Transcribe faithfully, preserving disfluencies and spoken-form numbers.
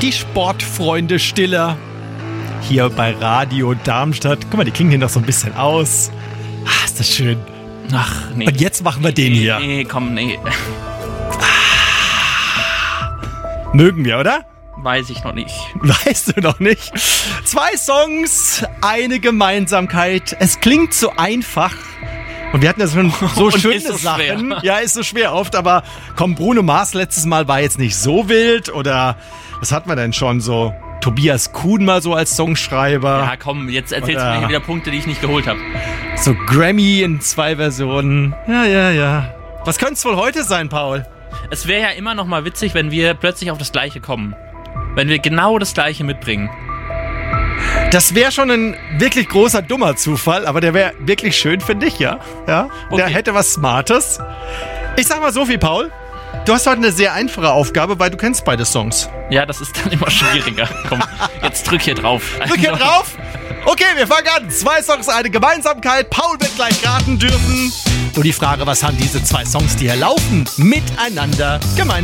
Die Sportfreunde Stiller. Hier bei Radio Darmstadt. Guck mal, die klingen hier noch so ein bisschen aus. Ah, ist das schön. Ach, nee. Und jetzt machen wir den nee, hier. Nee, komm, nee. Mögen wir, oder? Weiß ich noch nicht. Weißt du noch nicht? Zwei Songs, eine Gemeinsamkeit. Es klingt so einfach. Und wir hatten ja schon so Und schöne ist so Sachen. schwer. Ja, ist so schwer oft. Aber komm, Bruno Mars letztes Mal war jetzt nicht so wild. Oder was hatten wir denn schon so? Tobias Kuhn mal so als Songschreiber. Ja, komm, jetzt erzählst Oder du mir wieder Punkte, die ich nicht geholt habe. So Grammy in zwei Versionen. Ja, ja, ja. Was könnte es wohl heute sein, Paul? Es wäre ja immer noch mal witzig, wenn wir plötzlich auf das Gleiche kommen. Wenn wir genau das Gleiche mitbringen. Das wäre schon ein wirklich großer, dummer Zufall, aber der wäre wirklich schön, finde ich, ja. ja? Der Okay. hätte was Smartes. Ich sag mal so viel, Paul. Du hast heute eine sehr einfache Aufgabe, weil du kennst beide Songs. Ja, das ist dann immer schwieriger. Komm, jetzt drück hier drauf. Drück hier drauf. Okay, wir fangen an. Zwei Songs, eine Gemeinsamkeit. Paul wird gleich raten dürfen. Nur die Frage, was haben diese zwei Songs, die hier laufen, miteinander gemeinsam?